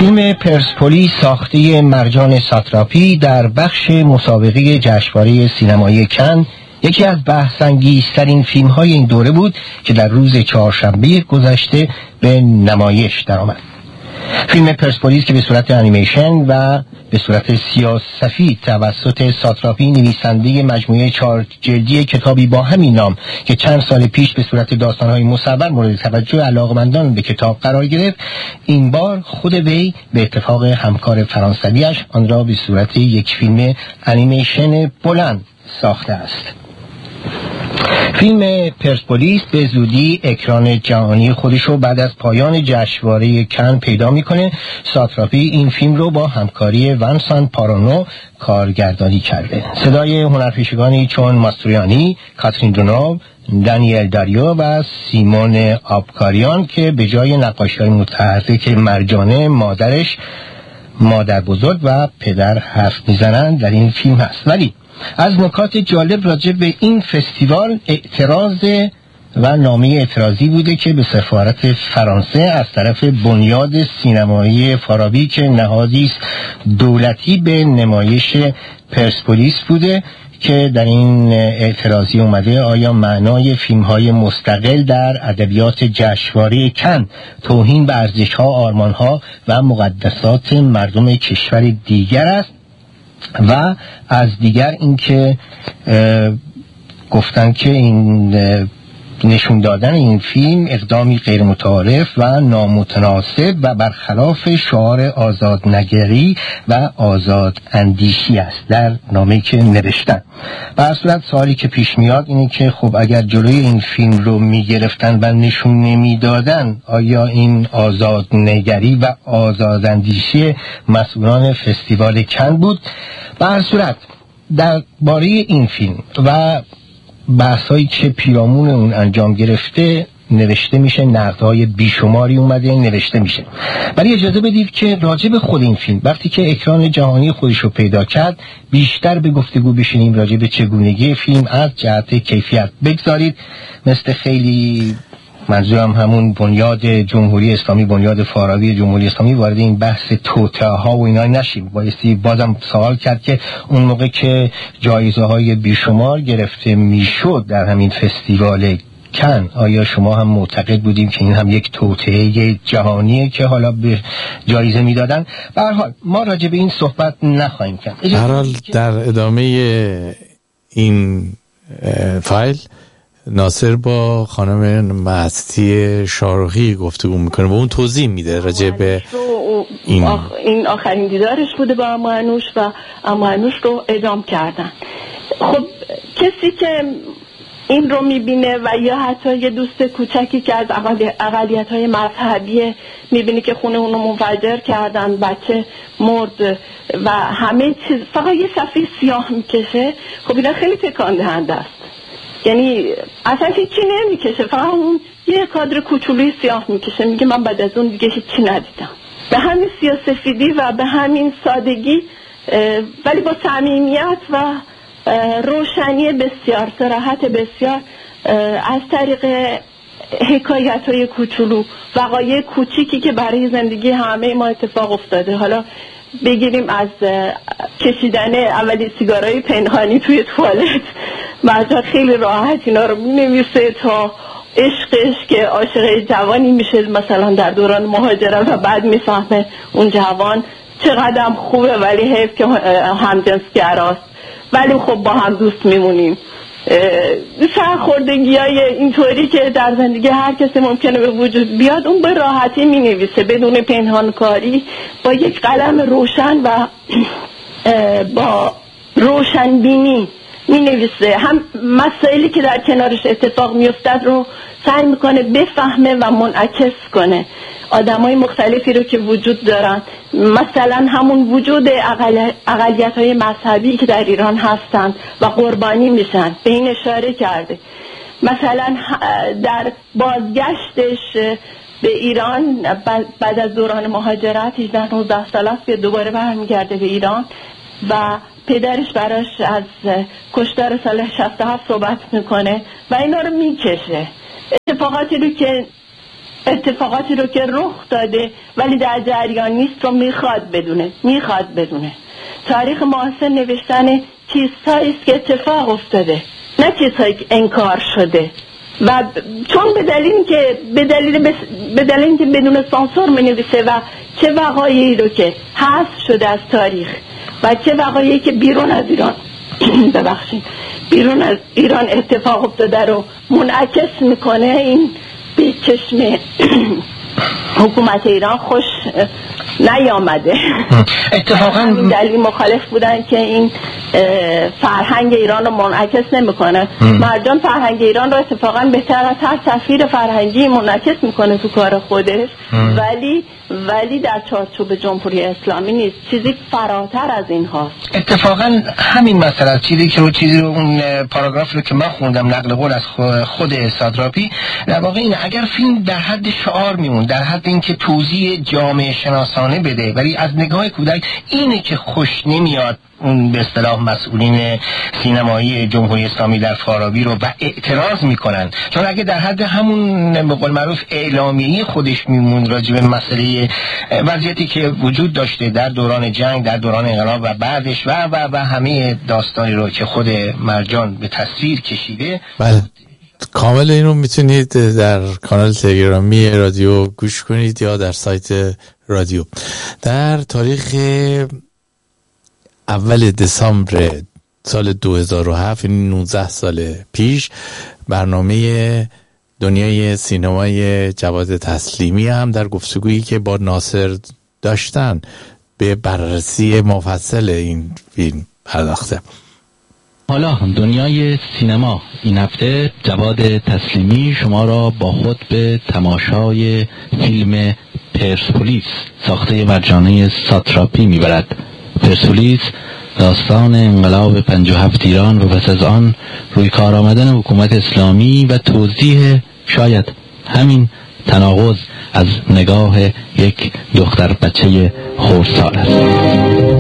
فیلم پرسپولیس ساخته مرجان ساتراپی در بخش مسابقه جشنواره سینمایی کن یکی از بحث‌انگیزترین فیلم‌های این دوره بود که در روز چهارشنبه گذشته به نمایش درآمد. فیلم پرسپولیس که به صورت انیمیشن و به صورت سیاه‌سفید توسط ساتراپی نویسنده مجموعه 4 جلدی کتابی با همین نام که چند سال پیش به صورت داستان‌های مصور مورد توجه علاقه‌مندان به کتاب قرار گرفت، این بار خود وی به اتفاق همکار فرانسویش آن را به صورت یک فیلم انیمیشن بلند ساخته است. فیلم پرسپولیس به زودی اکران جهانی خودش رو بعد از پایان جشنواره کن پیدا میکنه. ساتراپی این فیلم رو با همکاری ونسان پارانو کارگردانی کرده. صدای هنرپیشگانی چون ماستریانی، کاترین دونوو، دانیل داریو و سیمون آبکاریان که به جای نقاشی‌های متحرک مرجانه مادرش، مادر بزرگ و پدر حرف میزنند در این فیلم هست. ولی از نکات جالب راجع به این فستیوال اعتراض و نامه اعتراضی بوده که به سفارت فرانسه از طرف بنیاد سینمایی فارابی که نهادی است دولتی به نمایش پرسپولیس بوده که در این اعتراضی اومده آیا معنای فیلم‌های مستقل در ادبیات جشنواره کن توهین به ارزش‌ها، آرمان‌ها و مقدسات مردم کشور دیگر است، و از دیگر اینکه گفتن که این نشون دادن این فیلم اقدامی غیر متعارف و نامتناسب و برخلاف شعار آزادنگری و آزاد اندیشی است در نامه‌ای که نوشتن. به هر صورت سوالی که پیش میاد اینه که خب اگر جلوی این فیلم رو میگرفتن و نشون نمیدادن، آیا این آزادنگری و آزاد اندیشی مسئولان فستیوال کن بود؟ به هر صورت درباره این فیلم و بحثایی که پیرامون اون انجام گرفته نوشته میشه، نقدهای بیشماری اومده نوشته میشه. ولی اجازه بدید که راجع به خود این فیلم وقتی که اکران جهانی خودش رو پیدا کرد بیشتر به گفتگو بشینیم راجع به چگونگی فیلم از جهت کیفیت. بگذارید مثل خیلی منظورم همون بنیاد جمهوری اسلامی، بنیاد فارابی جمهوری اسلامی، وارد این بحث توطئه ها و اینا نشیم. بایستی بازم سوال کرد که اون موقع که جایزه های بیشمار گرفته میشد در همین فستیوال کن، آیا شما هم معتقد بودیم که این هم یک توطئه جهانیه که حالا به جایزه میدادن؟ به هر حال ما راجع به این صحبت نخواهیم کرد. هر حال در ادامه این فایل ناصر با خانم مستی شاروخی گفتگو میکنه و اون توضیح میده راجع به این آخرین دیدارش بوده با امانوش و امانوش رو اعدام کردن. خب کسی که این رو میبینه و یا حتی یه دوست کوچکی که از اقلیت‌های مذهبی میبینه که خونه اونو منفجر کردن، بچه مرد و همه چیز فقط یه صفحه سیاه میکشه، خب اینا خیلی تکان دهنده است. یعنی اصلا هیچی نمیکشه، فقط اون یه کادر کوچولوی سیاه میکشه، میگه من بعد از اون دیگه هیچی ندیدم. به همین سیاه‌سفیدی و به همین سادگی ولی با صمیمیت و روشنی بسیار، صراحت بسیار، از طریق حکایت‌های کوچولو، وقایع کوچیکی که برای زندگی همه ما اتفاق افتاده، حالا بگیریم از کشیدن اولی سیگارهای پنهانی توی توالت، بعضا خیلی راحت اینا رو می‌نویسه، تا عشقش که عاشق جوانی میشه مثلا در دوران مهاجرت و بعد میفهمه اون جوان چقدر خوبه ولی حیف که همجنسگراست، ولی خب با هم دوست میمونیم. سرخوردگی های اینطوری که در زندگی هر کسی ممکنه به وجود بیاد، اون به راحتی می نویسه بدون پنهانکاری، با یک قلم روشن و با روشنبینی می نویسه. هم مسائلی که در کنارش اتفاق می افتد رو سعی میکنه بفهمه و منعکس کنه. آدمای مختلفی رو که وجود دارن، مثلا همون وجود اقلیت‌های مذهبی که در ایران هستند و قربانی میشن، به این اشاره کرده. مثلا در بازگشتش به ایران بعد از دوران مهاجرت 18-19 سال است که دوباره برمیگرده به ایران و پدرش براش از کشتار سال 67 صحبت میکنه و اینا رو میکشه. اتفاقاتی رو که اتفاقاتی رو که رخ داده ولی در جریان نیست رو میخواد بدونه. تاریخ معاصر نوشتن چیزهایی است که اتفاق افتاده، نه چیزهایی که انکار شده. و چون به دلیل که بدون سانسور می‌نویسه و چه وقایعی رو که حذف شده از تاریخ و چه وقایعی که بیرون از ایران اتفاق افتاده رو منعکس میکنه، این به چشم حکومت ایران خوش نیامده. اتفاقا دلیل مخالف بودن که این فرهنگ ایران رو منعکس نمیکنه. مرجان فرهنگ ایران رو اتفاقا بهتر از هر سفیر فرهنگی منعکس میکنه تو کار خودش، ولی در چارچوب جمهوری اسلامی نیست، چیزی فراتر از این هاست. اتفاقا همین مسئله چیزی رو اون پاراگراف رو که من خوندم نقل قول از خود سادراپی، در واقع این اگر فیلم در حد شعار میمون، در حد اینکه توضیح جامعه شناسانه بده، ولی از نگاه کودک اینه که خوش نمیاد اون به اصطلاح مسئولین سینمایی جمهوری اسلامی در فارابی رو و اعتراض میکنن. چون اگه در حد همون به قول معروف اعلامیه‌ای خودش میمون راجع به مسئله وضعیتی که وجود داشته در دوران جنگ، در دوران انقلاب و بعدش و همه داستانی رو که خود مرجان به تصویر کشیده، بله کامل این رو میتونید در کانال تلگرامی رادیو گوش کنید یا در سایت رادیو. در تاریخ اول دسامبر سال 2007، یعنی 19 سال پیش، برنامه دنیای سینمای جواد تسلیمی هم در گفتگویی که با ناصر داشتن به بررسی مفصل این فیلم پرداخته. حالا دنیای سینما این هفته جواد تسلیمی شما را با خود به تماشای فیلم پرسپولیس ساخته مرجانه ساتراپی میبرد. پرسپولیس داستان انقلاب 57 ایران و پس از آن روی کار آمدن حکومت اسلامی و توضیح شاید همین تناقض از نگاه یک دختر بچه خردسال است.